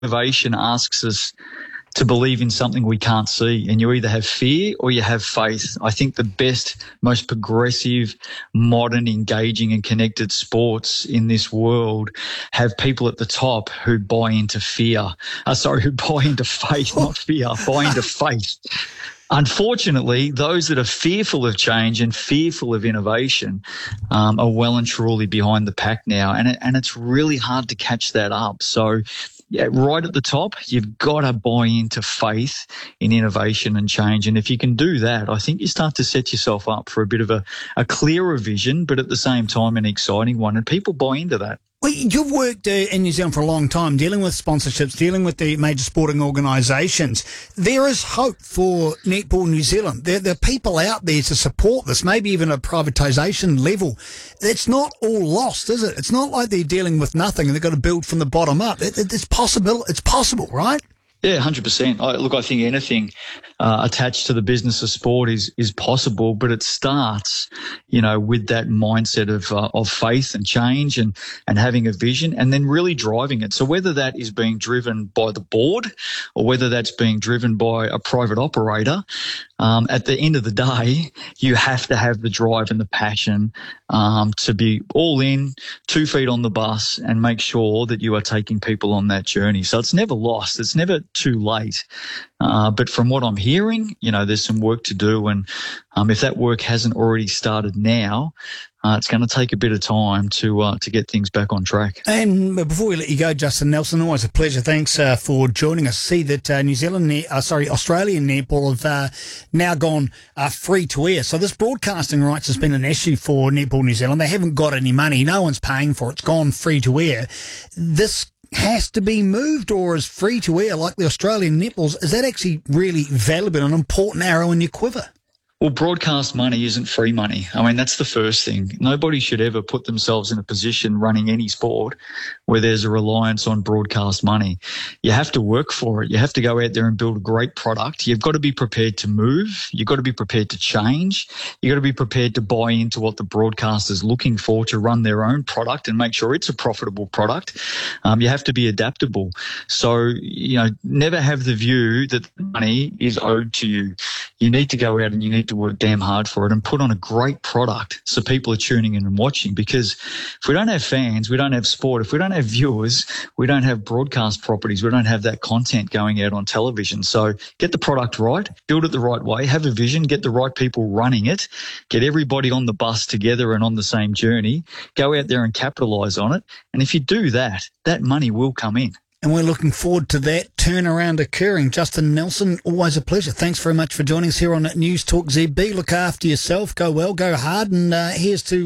innovation asks us to believe in something we can't see, and you either have fear or you have faith. I think the best, most progressive, modern, engaging and connected sports in this world have people at the top who buy into who buy into faith, not fear, buy into faith. Unfortunately, those that are fearful of change and fearful of innovation are well and truly behind the pack now, and it's really hard to catch that up. So, yeah, right at the top, you've got to buy into faith in innovation and change. And if you can do that, I think you start to set yourself up for a bit of a clearer vision, but at the same time an exciting one. And people buy into that. Well, you've worked in New Zealand for a long time, dealing with sponsorships, dealing with the major sporting organisations. There is hope for Netball New Zealand. There are people out there to support this, maybe even at a privatisation level. It's not all lost, is it? It's not like they're dealing with nothing and they've got to build from the bottom up. It's possible. It's possible, right? Yeah, 100%. Look, I think anything attached to the business of sport is possible, but it starts, with that mindset of faith and change and having a vision and then really driving it. So whether that is being driven by the board or whether that's being driven by a private operator, at the end of the day, you have to have the drive and the passion to be all in, 2 feet on the bus and make sure that you are taking people on that journey. So it's never lost. It's never too late. But from what I'm hearing, there's some work to do. And if that work hasn't already started now, it's going to take a bit of time to get things back on track. And before we let you go, Justin Nelson, always a pleasure. Thanks for joining us. See that Australian netball have now gone free to air. So this broadcasting rights has been an issue for Netball New Zealand. They haven't got any money. No one's paying for it. It's gone free to air. This has to be moved, or is free to air like the Australian netballs? Is that actually really valuable and an important arrow in your quiver? Well, broadcast money isn't free money. I mean, that's the first thing. Nobody should ever put themselves in a position running any sport where there's a reliance on broadcast money. You have to work for it. You have to go out there and build a great product. You've got to be prepared to move. You've got to be prepared to change. You've got to be prepared to buy into what the broadcaster's looking for to run their own product and make sure it's a profitable product. You have to be adaptable. So, never have the view that money is owed to you. You need to go out and you need to work damn hard for it and put on a great product so people are tuning in and watching, because if we don't have fans, we don't have sport. If we don't have viewers, we don't have broadcast properties. We don't have that content going out on television. So get the product right, build it the right way, have a vision, get the right people running it, get everybody on the bus together and on the same journey, go out there and capitalise on it. And if you do that, that money will come in. And we're looking forward to that turnaround occurring. Justin Nelson, always a pleasure. Thanks very much for joining us here on News Talk ZB. Look after yourself. Go well, go hard. And here's to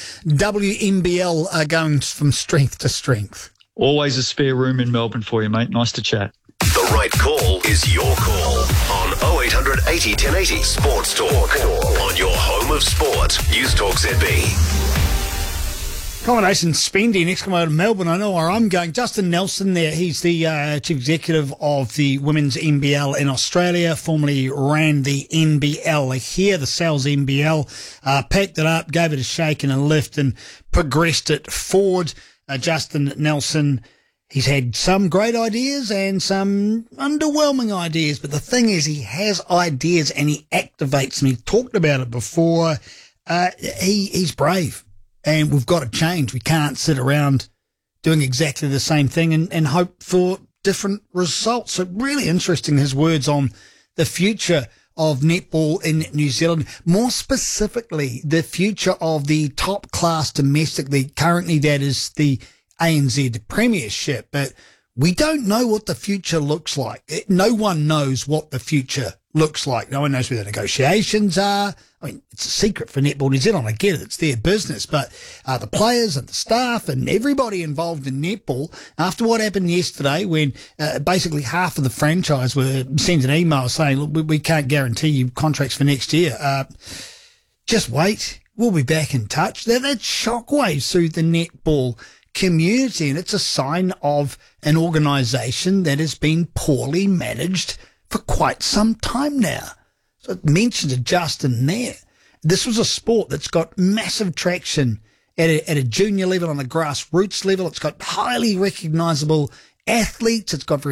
WNBL going from strength to strength. Always a spare room in Melbourne for you, mate. Nice to chat. The right call is your call on 0800 80 1080 Sports Talk. On your home of sport. News Talk ZB. Accommodation spending, next come out of Melbourne. I know where I'm going. Justin Nelson there. He's the chief executive of the Women's NBL in Australia, formerly ran the NBL here, the Sal's NBL, packed it up, gave it a shake and a lift and progressed it forward. Justin Nelson, he's had some great ideas and some underwhelming ideas, but the thing is he has ideas and he activates them. He talked about it before. He's brave. And we've got to change. We can't sit around doing exactly the same thing and hope for different results. So really interesting, his words on the future of netball in New Zealand. More specifically, the future of the top class domestic league. Currently, that is the ANZ Premiership. But we don't know what the future looks like. No one knows what the future looks like. No one knows where the negotiations are. I mean, it's a secret for Netball New Zealand. I get it. It's their business. But the players and the staff and everybody involved in netball, after what happened yesterday when basically half of the franchise were sent an email saying, look, we can't guarantee you contracts for next year. Just wait. We'll be back in touch. That's shockwaves through the netball community, and it's a sign of an organisation that has been poorly managed for quite some time now. So it mentioned Justin there. This was a sport that's got massive traction at a junior level, on the grassroots level. It's got highly recognisable athletes. It's got very